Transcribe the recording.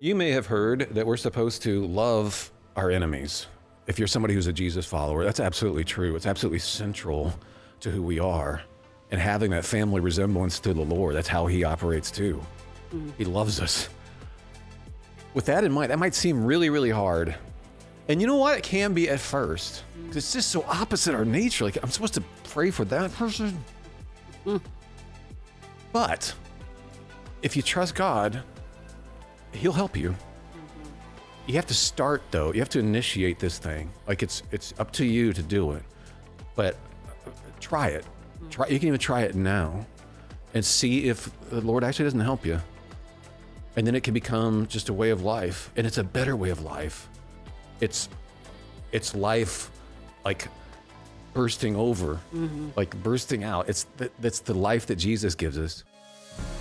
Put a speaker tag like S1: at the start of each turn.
S1: You may have heard that we're supposed to love our enemies. If you're somebody who's a Jesus follower, that's absolutely true. It's absolutely central to who we are. And having that family resemblance to the Lord, that's how he operates too. He loves us. With that in mind, that might seem really, really hard. And you know what? It can be at first. 'Cause it's just so opposite our nature. Like, I'm supposed to pray for that person. But if you trust God, he'll help you. You have to start though. You have to initiate this thing. Like it's up to you to do it. But try it. You can even try it now and see if the Lord actually doesn't help you. And then it can become just a way of life, and it's a better way of life. It's life like bursting over, like bursting out. That's the life that Jesus gives us.